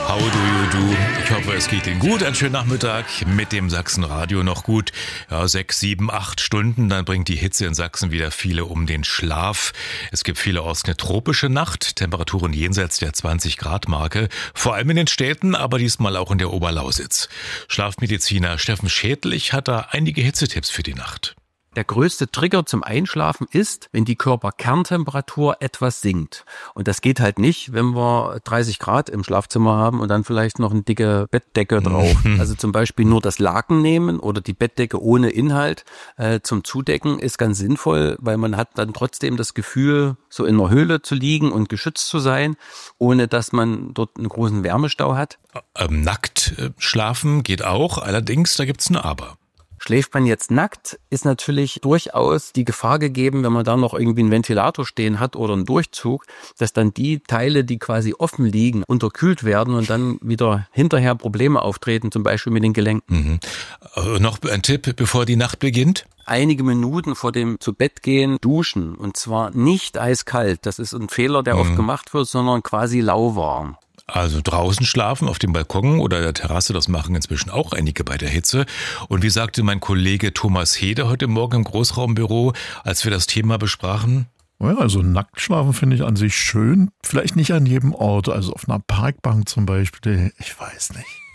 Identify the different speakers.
Speaker 1: How do you do? Ich hoffe, es geht Ihnen gut. Einen schönen Nachmittag mit dem Sachsenradio noch gut. Ja, 6, 7, 8 Stunden, dann bringt die Hitze in Sachsen wieder viele um den Schlaf. Es gibt vielerorts eine tropische Nacht, Temperaturen jenseits der 20-Grad-Marke. Vor allem in den Städten, aber diesmal auch in der Oberlausitz. Schlafmediziner Steffen Schädlich hat da einige Hitzetipps für die Nacht.
Speaker 2: Der größte Trigger zum Einschlafen ist, wenn die Körperkerntemperatur etwas sinkt. Und das geht halt nicht, wenn wir 30 Grad im Schlafzimmer haben und dann vielleicht noch eine dicke Bettdecke drauf. Also zum Beispiel nur das Laken nehmen oder die Bettdecke ohne Inhalt zum Zudecken ist ganz sinnvoll, weil man hat dann trotzdem das Gefühl, so in einer Höhle zu liegen und geschützt zu sein, ohne dass man dort einen großen Wärmestau hat.
Speaker 1: Nackt schlafen geht auch, allerdings, da gibt's ein Aber.
Speaker 2: Schläft man jetzt nackt, ist natürlich durchaus die Gefahr gegeben, wenn man da noch irgendwie einen Ventilator stehen hat oder einen Durchzug, dass dann die Teile, die quasi offen liegen, unterkühlt werden und dann wieder hinterher Probleme auftreten, zum Beispiel mit den Gelenken.
Speaker 1: Noch ein Tipp, bevor die Nacht beginnt?
Speaker 2: Einige Minuten vor dem Zu-Bett-Gehen duschen, und zwar nicht eiskalt. Das ist ein Fehler, der oft gemacht wird, sondern quasi lauwarm.
Speaker 1: Also draußen schlafen, auf dem Balkon oder der Terrasse, das machen inzwischen auch einige bei der Hitze. Und wie sagte mein Kollege Thomas Heder heute Morgen im Großraumbüro, als wir das Thema besprachen?
Speaker 3: Ja, also nackt schlafen finde ich an sich schön, vielleicht nicht an jedem Ort, also auf einer Parkbank zum Beispiel, ich weiß nicht.